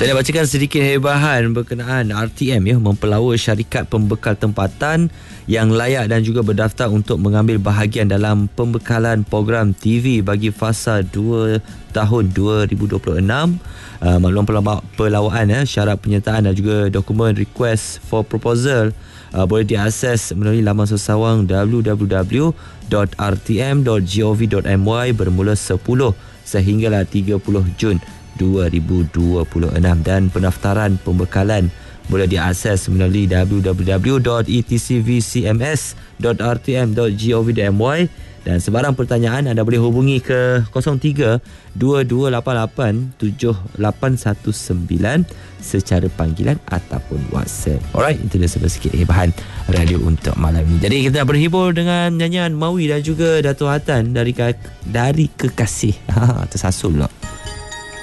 Saya nak bacakan sedikit hebahan berkenaan RTM mempelawa syarikat pembekal tempatan yang layak dan juga berdaftar untuk mengambil bahagian dalam pembekalan program TV bagi fasa 2 tahun 2026. Makluman pelawaan, syarat penyertaan dan juga dokumen request for proposal boleh diakses melalui laman sesawang www.rtm.gov.my bermula 10 sehinggalah 30 Jun 2026, dan pendaftaran pembekalan boleh diakses melalui www.etcvcms.rtm.gov.my, dan sebarang pertanyaan anda boleh hubungi ke 03-2288-7819 secara panggilan ataupun WhatsApp. Alright, itu dia sedikit hebahan radio untuk malam ini. Jadi kita berhibur dengan nyanyian Mawi dan juga Dato' Hatan dari Kekasih. Tersasul lah.